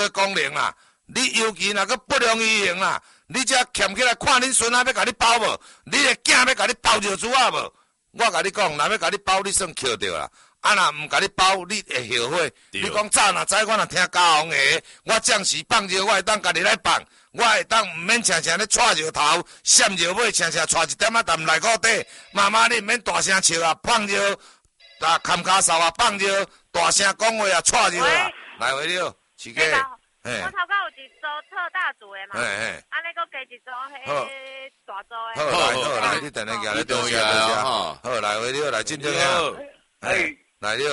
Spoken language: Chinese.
功能啦。你尤其若个不良于行啦，你只欠起来看恁孙仔要甲你包无，你个囝要甲你包尿珠啊无？我甲你讲，若要甲你包，你算捡着啦。啊，若毋甲你包，你会后悔。你讲早若知，我若听家红的，我暂时放尿，我会当家己来放。我会当毋免常常咧踹尿头、闪尿尾，常常踹一点仔淡内裤底。妈妈，你毋免大声笑啊，放尿啊，砍骹扫啊，放尿，大声讲话啊，踹尿啊。来回了，饲鸡。 我头壳有一组特大组的嘛，安尼佫加一组迄大组的。 好来，你等下举来，多谢。好来回了，来进正啊，来了。